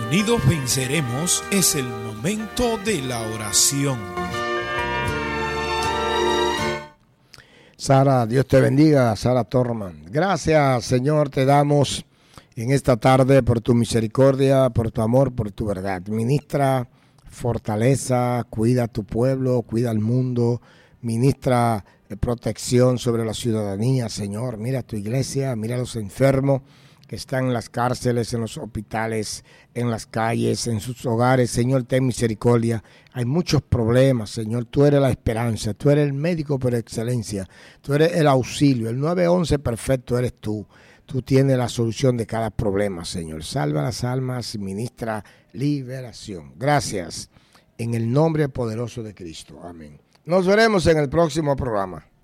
Unidos venceremos es el momento de la oración. Sara, Dios te bendiga, Sara Torman. Gracias, Señor, te damos en esta tarde por tu misericordia, por tu amor, por tu verdad. Ministra fortaleza, cuida a tu pueblo, cuida al mundo, ministra protección sobre la ciudadanía, Señor. Mira a tu iglesia, mira a los enfermos que están en las cárceles, en los hospitales, en las calles, en sus hogares. Señor, ten misericordia. Hay muchos problemas, Señor. Tú eres la esperanza, tú eres el médico por excelencia, tú eres el auxilio, el 911 perfecto eres tú. Tú tienes la solución de cada problema, Señor. Salva las almas y ministra liberación. Gracias. En el nombre poderoso de Cristo. Amén. Nos veremos en el próximo programa.